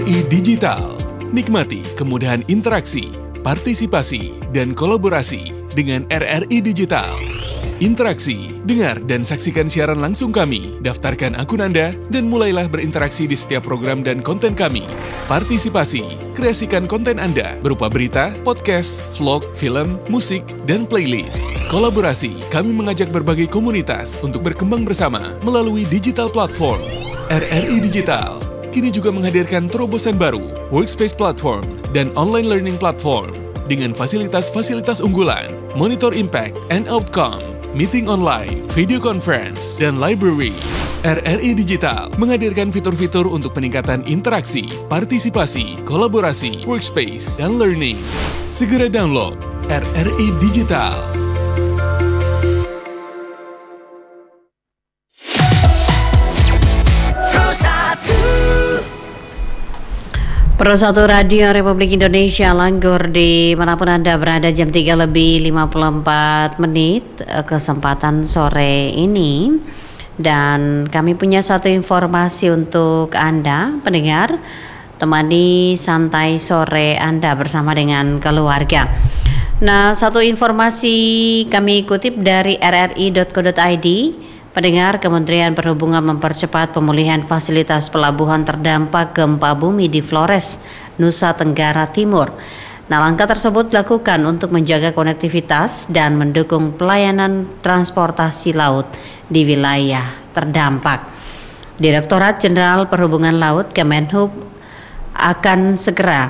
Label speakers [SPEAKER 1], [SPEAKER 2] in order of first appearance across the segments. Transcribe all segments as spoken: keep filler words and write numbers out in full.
[SPEAKER 1] I Digital. Nikmati kemudahan interaksi, partisipasi, dan kolaborasi dengan R R I Digital. Interaksi, dengar dan saksikan siaran langsung kami, daftarkan akun Anda, dan mulailah berinteraksi di setiap program dan konten kami. Partisipasi, kreasikan konten Anda berupa berita, podcast, vlog, film, musik, dan playlist. Kolaborasi, kami mengajak berbagai komunitas untuk berkembang bersama melalui digital platform. R R I Digital kini juga menghadirkan terobosan baru, workspace platform, dan online learning platform dengan fasilitas-fasilitas unggulan, monitor impact and outcome, meeting online, video conference, dan library. R R I Digital menghadirkan fitur-fitur untuk peningkatan interaksi, partisipasi, kolaborasi, workspace, dan learning. Segera download R R I Digital.
[SPEAKER 2] Pro satu Radio Republik Indonesia Langgur dimanapun Anda berada, jam tiga lebih lima puluh empat menit kesempatan sore ini. Dan kami punya satu informasi untuk Anda pendengar, temani santai sore Anda bersama dengan keluarga. Nah, satu informasi kami kutip dari r r i dot co dot i d. Pendengar, Kementerian Perhubungan mempercepat pemulihan fasilitas pelabuhan terdampak gempa bumi di Flores, Nusa Tenggara Timur. Nah, langkah tersebut dilakukan untuk menjaga konektivitas dan mendukung pelayanan transportasi laut di wilayah terdampak. Direktorat Jenderal Perhubungan Laut Kemenhub akan segera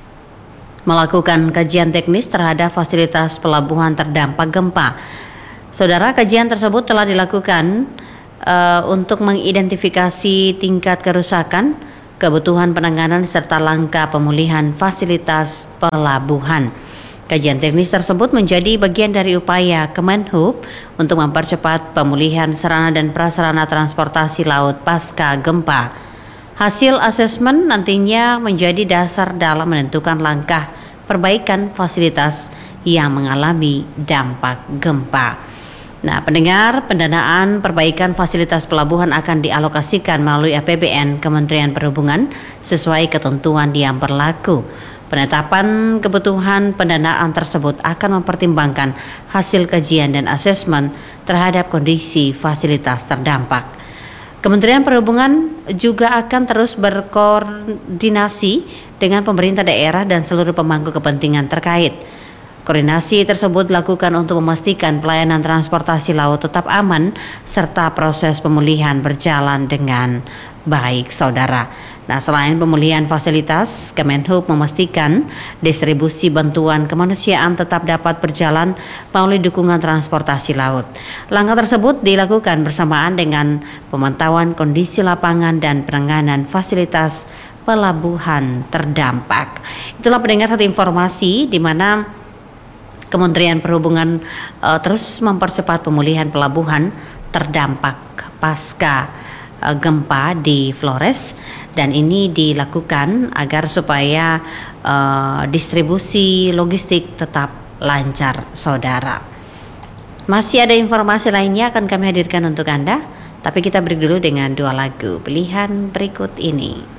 [SPEAKER 2] melakukan kajian teknis terhadap fasilitas pelabuhan terdampak gempa. Saudara, kajian tersebut telah dilakukan uh, untuk mengidentifikasi tingkat kerusakan, kebutuhan penanganan, serta langkah pemulihan fasilitas pelabuhan. Kajian teknis tersebut menjadi bagian dari upaya Kemenhub untuk mempercepat pemulihan sarana dan prasarana transportasi laut pasca gempa. Hasil asesmen nantinya menjadi dasar dalam menentukan langkah perbaikan fasilitas yang mengalami dampak gempa. Nah, pendengar, pendanaan perbaikan fasilitas pelabuhan akan dialokasikan melalui A P B N Kementerian Perhubungan sesuai ketentuan yang berlaku. Penetapan kebutuhan pendanaan tersebut akan mempertimbangkan hasil kajian dan asesmen terhadap kondisi fasilitas terdampak. Kementerian Perhubungan juga akan terus berkoordinasi dengan pemerintah daerah dan seluruh pemangku kepentingan terkait. Koordinasi tersebut dilakukan untuk memastikan pelayanan transportasi laut tetap aman serta proses pemulihan berjalan dengan baik, saudara. Nah, selain pemulihan fasilitas, Kemenhub memastikan distribusi bantuan kemanusiaan tetap dapat berjalan melalui dukungan transportasi laut. Langkah tersebut dilakukan bersamaan dengan pemantauan kondisi lapangan dan penanganan fasilitas pelabuhan terdampak. Itulah pendengar satu informasi di mana Kementerian Perhubungan uh, terus mempercepat pemulihan pelabuhan terdampak pasca uh, gempa di Flores, dan ini dilakukan agar supaya uh, distribusi logistik tetap lancar, saudara. Masih ada informasi lainnya akan kami hadirkan untuk Anda, tapi kita break dulu dengan dua lagu pilihan berikut ini.